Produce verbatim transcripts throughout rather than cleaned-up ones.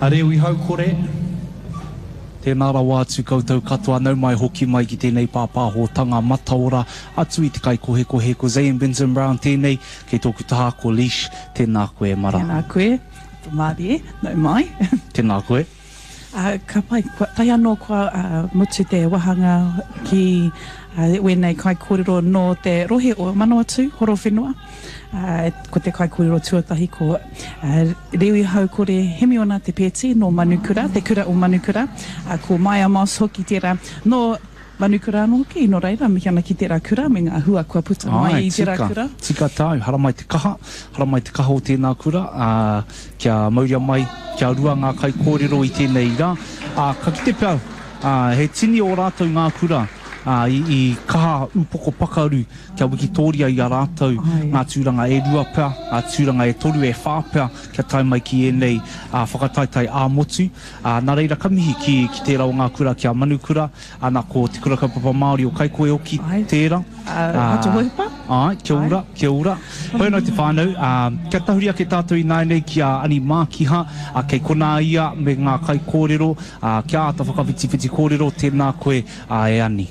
A reo I hau kore. Tēnā rawa atu koutou katoa nau mai hoki mai ki tēnei pāpāhotanga mataora atu I te kai kohe kohe ko Zayn Benson Brown tēnei kei tōku taha ko Leash. Tēnā koe mara. Tēnā koe. Mārie, nau mai. Tēnā koe. Uh, ka pai, tai anō kua uh, mutu te wahanga ki uh, wenei kai kōrero no te rohe o Manawatu, horo whenua. Uh, ko te kai kōrero tuatahi ko uh, reo I hau kore hemiona te pēti no Manukura, te kura o Manukura, uh, ko Maya Moss hoki tērā no Manukura anō ki no reira, mihi ana ki tērā kura, me ngā hua kua puta mai I tērā kura. Tika tāu, hara mai te kaha, hara mai te kaha o tēnā kura, uh, kia mauria mai, kia rua ngā kai kōrero I tēnei rā. Uh, ka kite pēu, uh, he tini o rātou ngā kura, Uh, i, I kaha upoko pakaru kia wiki tōria I a rātou Ai. ngā tūranga e rua pēr, ngā tūranga e toru e whā pēr kia tai mai ki enei uh, whakataitai ā motu. Uh, nā reira ka mihi ki, ki tērā o ngā kura kia Manukura, ana ko te kura kaupapa Māori o Kaikoe Oki tērā. Uh, Hato hoipa? Ai, kia ora, kia ora. Hoi no te whānau, uh, kia tahuria ke tātou I nāi nei ki a Ani Mākiha, uh, kei kona ia me ngā kai kōrero, uh, kia ata whakawhiti kōrero, tēnā koe uh, e Ani.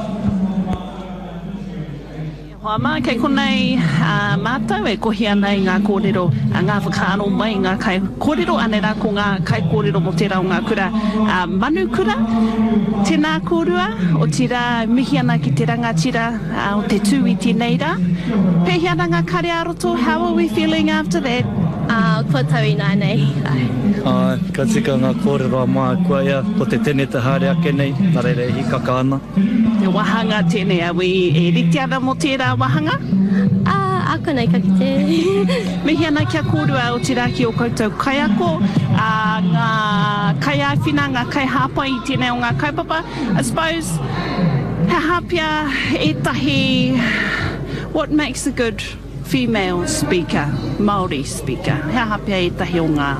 Hoa mā, kei konei uh, mātau e kohi ana I ngā kōrero, uh, ngā whakaano mai, ngā kai kōrero, ane rā ko ngā kai kōrero mo tērā o ngā kura. Uh, Manukura, tēnā kōrua, o tira mihi ana ki te rangatira, uh, o te tū I tēnei rā. Pehi ana ngā kare aroto, how are we feeling after that? Uh, kua tau I nāi nei. Ai, ka tika ngā kōrero a mā kua ia, ko te tene te haere ake nei, nā reire hi kaka ana. Te wahanga tēnei, a we e riti ana mo tērā wahanga? Ah, ako nei ka kite. Mihi ana kia kōrua o tira ki o koutou kaiako, uh, ngā kai āwhina, ngā kai hāpai I tēnei o ngā kaupapa. I suppose, he hapia e tahi, what makes a good female speaker, Māori speaker? He hapia e tahi o ngā?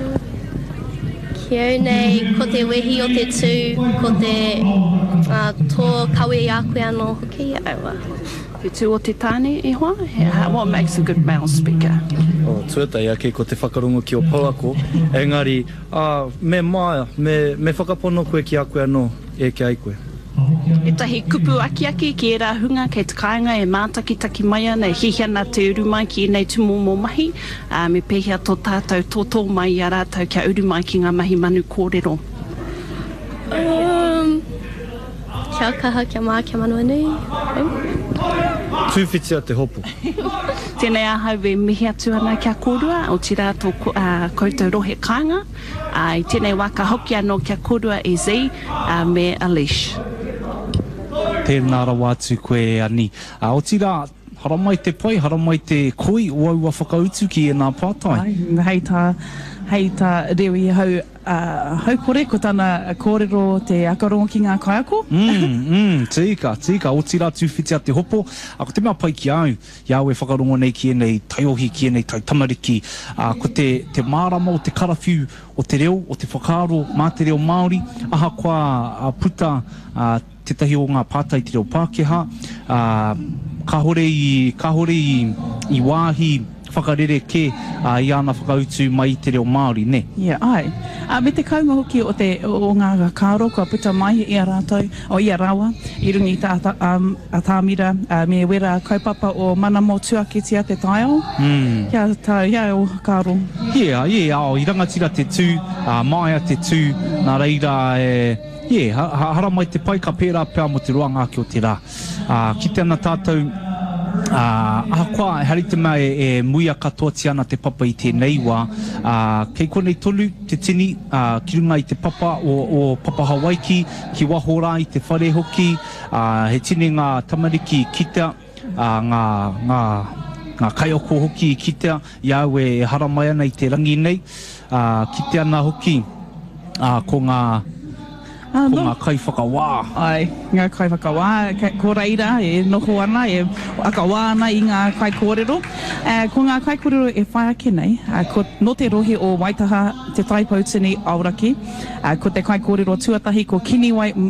Kia nei, ko te wehi o te tū, ko te uh, tō kawe I a koe anō hoki, aua. Te tū o te tāne e hoa? What makes a good male speaker? O, tuatai ake ko te whakarongo ki o Pauako, engari, uh, me maia, me, me whakapono koe ki a koe anō, e ki ai koe. E tahi kupu aki aki ki e rā hunga kei te kāinga e mātaki taki mai ana, e hihi ana te uru mai ki nei tumu mō mahi, uh, me pehia tō tātou tōtō mai I a rātou kia uru mai ki ngā mahi manu kōrero. Um, kia kaha, kia mā, kia manua nui. Tūwhitia te hopu. Tēnei ahau e mihi atu ana kia kōrua, o tira tō uh, koutou rohe kāinga, uh, I tēnei waka hoki anō kia kōrua e Zay uh, me a Leash. Tēnā rawa atu koe e Ani. Uh, o tira, hara mai te pai, hara mai te koi, ua ua whakautu ki e nā pātai. Ai, hei tā, hei tā reo I hau, uh, hau kore ko tāna kōrero te akarongo ki ngā kaiako. Mm, mm, tika, tika, o tira tūwhitia te hopo. A ko te mea pai ki au, ia e whakarongo nei ki e nei taiohi, ki e nei tai tamariki. Uh, ko te, te mārama o te karawhiu, o te reo, o te whakaaro, mā te reo Māori, aha kua uh, puta uh, te tahi o ngā pātai te reo Pākehā, uh, ka hore I, ka hore I, I wāhi whakarere ke uh, I ana whakautu mai te reo Māori, ne? Ia, yeah, ai. A me te kaunga hoki o, te, o ngā kāro, kua puta mai I a rātou, o I a rawa, I rungi tā um, a tāmira, uh, me wera kaupapa o mana mō tuaketia te taiao. Mm. Ia, tā, ia o kāro. Yeah, yeah, o, I rangatira te tū, uh, maia te tū, nā reira e... Yeah, ha, hara mai te pai ka pērā pēr mo te roanga ki o te rā. Uh, ki te ana tātou, uh, aha koa, e hari te mea e, e muia katoa ti ana te papa I tēnei wā. Uh, kei konei tolu, te tini, uh, ki runga I te papa o, o Papa Hawaiki, ki waho rā I te whare hoki, uh, he tini ngā tamariki I kitea, uh, ngā, ngā, ngā kaioko hoki I kitea, iau e hara mai ana I te rangi nei, uh, ki te ana hoki, uh, ko ngā, Ah, ko no. ngā kai whakawā. Ai, ngā kai whakawā, ko reira e noho ana, e akawā ana I ngā kai kōrero. Uh, ko ngā kai kōrero e whai ake nei, uh, ko no te rohe o Waitaha, te taipautini Aoraki, uh, ko te kai kōrero tuatahi ko Kiniwai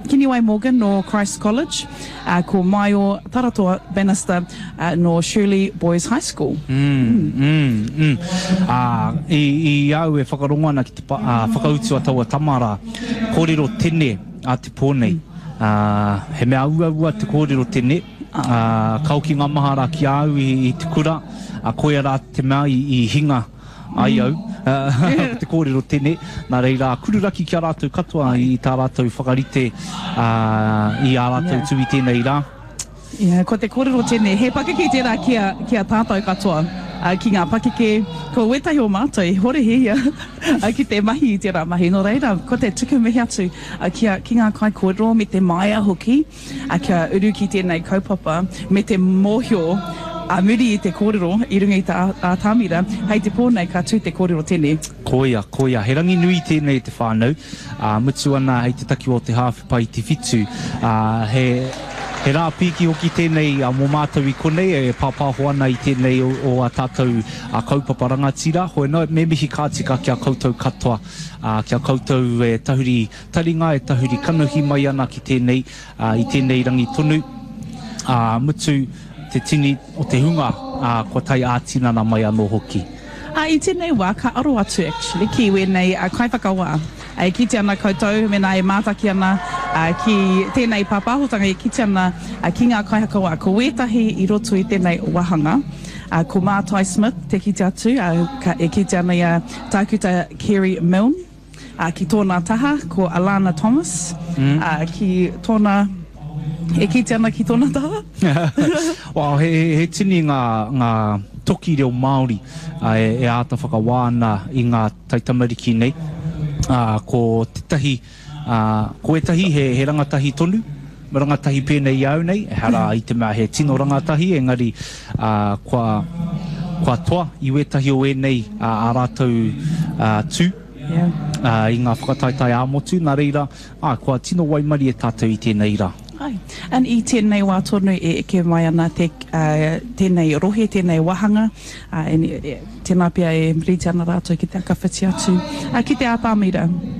Kini Wai Morgan no Christ College, uh, ko mai o Taratoa Bannister uh, no Shirley Boys High School. Mm, mm, mm. Uh, i, I au e whakarongo ana ki te pa, uh, whakautu a taua Tamara, kōrero tene a te pōnei. Uh, he mea ua ua te kōrero tene, uh, kau ki ngā mahara ki au i, i te kura, a uh, koe ara te mea i, i hinga ai au, uh, te kōrero tene, nā reira, kururaki ki a rātou katoa i tā rātou whakarite uh, i a rātou yeah. tui tēnei rā. Yeah, ko te kōrero tēnei, he pakeke tērā ki a, ki a tātou katoa, uh, ki ngā pakeke, ko wetahi o mātou, hore he ia, uh, ki te mahi i tērā mahi, no reira, ko te tuku mehi atu, uh, ki, a, ki ngā kai kōrero me te maia hoki, uh, kia uru ki tēnei kaupapa, me te mōhio, a muri i te kōrero, i runga i tā a tāmira, hei te pōnei ka tū te kōrero tēnei. Koia, koia. He rangi nui tēnei te whānau. Uh, mutu ana hei te taki o te hawhipai te whitu. Uh, he, he rā pīki hoki tēnei a uh, mō mātou i konei, e pāpāho ana i tēnei o, o a tātou a uh, kaupapa rangatira. Hoi no, me mihi kātika ki a koutou katoa, uh, ki a koutou e tahuri taringa, e tahuri kanuhi mai ana ki tēnei, uh, i tēnei rangi tonu. Uh, mutu, te tini o te hunga, uh, ko tai ātinana mai anō hoki. Uh, I tēnei wā, ka aro atu actually, ki wenei uh, kai whakawā. Uh, ki te ana koutou, mena e mātaki ana, uh, ki tēnei pāpāhotanga e ki te ana uh, ki ngā kai whakawā. Ko wētahi i roto i tēnei wahanga, uh, ko Mātai Smith, te ki te atu, uh, ka, e ki te ana i uh, tākuta Kerry Milne, uh, ki tōna taha, ko Alana Thomas, mm. uh, ki tōna e ki te ana ki tōna taha? Wow, he, he tini ngā, ngā toki reo Māori uh, e, e āta whakawāna i ngā taitamariki nei. Uh, ko te tahi, uh, ko e tahi he, he rangatahi tonu, rangatahi pēnei au nei, e hara i te mea he tino rangatahi, engari uh, kua, kua toa i wetahi o e nei uh, a rātou uh, tū. Yeah. Uh, I ngā whakataitai āmotu, nā reira, ah, kua tino waimari e tātou i tēnei rā. Ai, an i tēnei wā tonu e eke mai ana te, uh, tēnei rohe, tēnei wahanga, uh, e, e, tēnā pia e mriti ana rātou ki te akawhiti atu, uh, ki te āpāmira.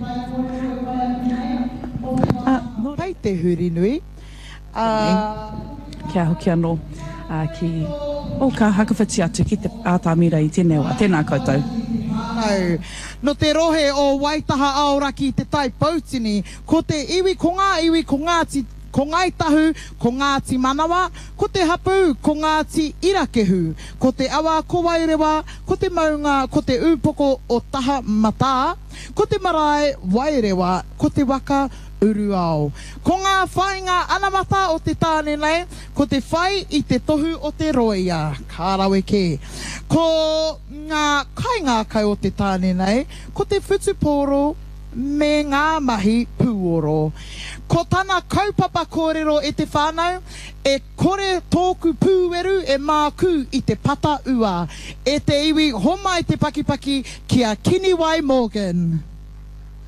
Uh, no rei te huri nui. Uh, Kia hoki anō, uh, ki o ka hakawhiti atu ki te āpāmira i tēnei wā, tēnā koutou. No, no te rohe o Waitaha Aoraki te tai pautini, ko te iwi ko ngā iwi ko Ngāti ko Ngaitahu, ko Ngāti Manawa, ko te hapu, ko Ngāti Irakehu, ko te awa, ko Wairewa, ko te maunga, ko te upoko o Taha Mata, ko te marae, Wairewa, ko te waka, Uruao. Ko ngā whainga anamata o te tāne nei, ko te whai i te tohu o te roia, kārawe ke. Ko ngā kainga kai o te tāne nei, ko te whutuporo me ngā mahi puoro. Ko tana kaupapa kōrero e te whānau, e kore tōku pūweru e māku i te pata ua. E te iwi homa i te pakipaki ki a Kini Wai Morgan.